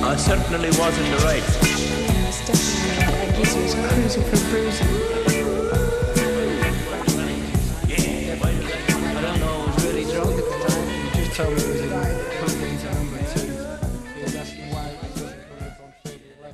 I certainly was in the right. Yeah, it's definitely right. I guess he was cruising for bruising. I don't know, I was really drunk at the time. He just told me it was in cocaine to number 2. He was asking why it wasn't put up on 3-11.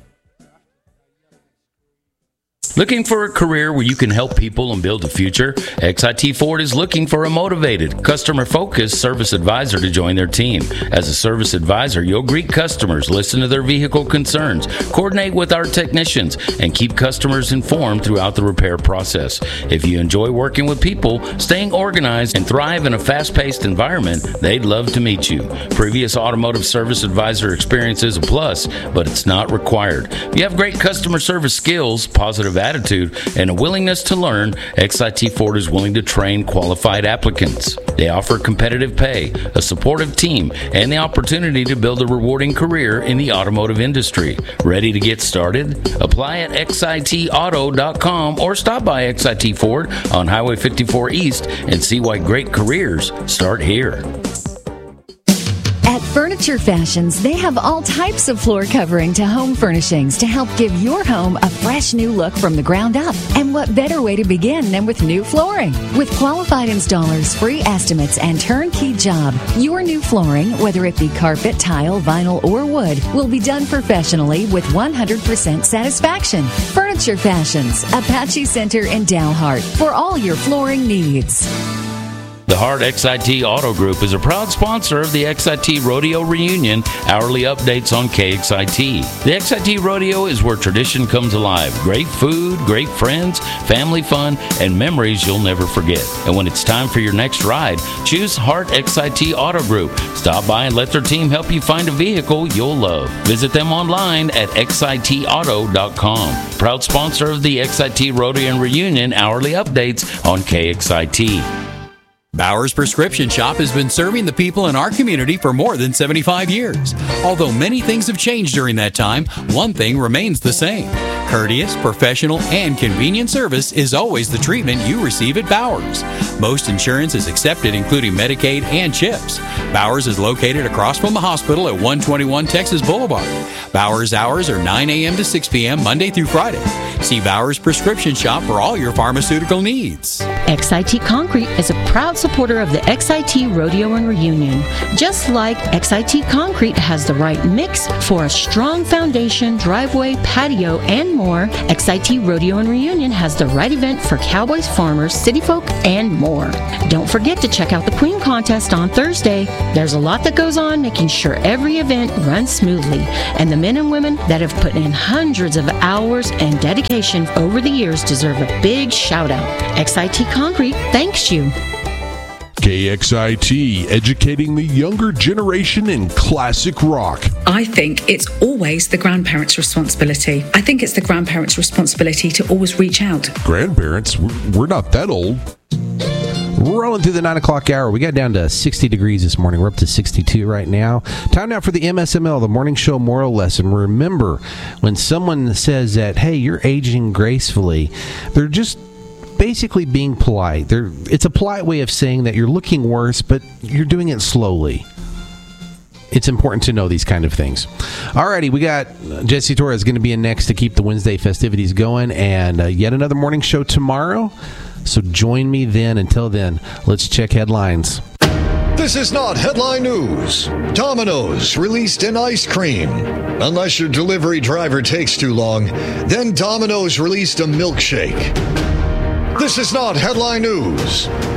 Looking for a career where you can help people and build a future? XIT Ford is looking for a motivated, customer-focused service advisor to join their team. As a service advisor, you'll greet customers, listen to their vehicle concerns, coordinate with our technicians, and keep customers informed throughout the repair process. If you enjoy working with people, staying organized, and thrive in a fast-paced environment, they'd love to meet you. Previous automotive service advisor experience is a plus, but it's not required. If you have great customer service skills, positive attitude, and a willingness to learn, XIT Ford is willing to train qualified applicants. They offer competitive pay, a supportive team, and the opportunity to build a rewarding career in the automotive industry. Ready to get started? Apply at xitauto.com or stop by XIT Ford on Highway 54 East and see why great careers start here. At Furniture Fashions, they have all types of floor covering to home furnishings to help give your home a fresh new look from the ground up. And what better way to begin than with new flooring? With qualified installers, free estimates, and turnkey job, your new flooring, whether it be carpet, tile, vinyl, or wood, will be done professionally with 100% satisfaction. Furniture Fashions, Apache Center in Dalhart, for all your flooring needs. The Hart XIT Auto Group is a proud sponsor of the XIT Rodeo Reunion hourly updates on KXIT. The XIT Rodeo is where tradition comes alive. Great food, great friends, family fun, and memories you'll never forget. And when it's time for your next ride, choose Hart XIT Auto Group. Stop by and let their team help you find a vehicle you'll love. Visit them online at xitauto.com. Proud sponsor of the XIT Rodeo and Reunion hourly updates on KXIT. Bowers Prescription Shop has been serving the people in our community for more than 75 years. Although many things have changed during that time, one thing remains the same. Courteous, professional, and convenient service is always the treatment you receive at Bowers. Most insurance is accepted, including Medicaid and CHIPS. Bowers is located across from the hospital at 121 Texas Boulevard. Bowers hours are 9 a.m. to 6 p.m. Monday through Friday. See Bowers Prescription Shop for all your pharmaceutical needs. XIT Concrete is a proud supporter of the XIT Rodeo and Reunion. Just like XIT Concrete has the right mix for a strong foundation, driveway, patio, and more, XIT Rodeo and Reunion has the right event for cowboys, farmers, city folk, and more. Don't forget to check out the Queen Contest on Thursday. There's a lot that goes on making sure every event runs smoothly, and the men and women that have put in hundreds of hours and dedication over the years deserve a big shout out. XIT Concrete thanks you. KXIT, educating the younger generation in classic rock. I think it's always the grandparents' responsibility. I think it's the grandparents' responsibility to always reach out. Grandparents? We're not that old. Rolling through the 9 o'clock hour. We got down to 60 degrees this morning. We're up to 62 right now. Time now for the MSML, the morning show moral lesson. Remember, when someone says that, hey, you're aging gracefully, they're just basically being polite. It's a polite way of saying that you're looking worse, but you're doing it slowly. It's important to know these kind of things. Alrighty, we got Jesse Torres going to be in next to keep the Wednesday festivities going, and yet another morning show tomorrow. So join me then. Until then, let's check headlines. This is not headline news. Domino's released an ice cream. Unless your delivery driver takes too long, then Domino's released a milkshake. This is not headline news.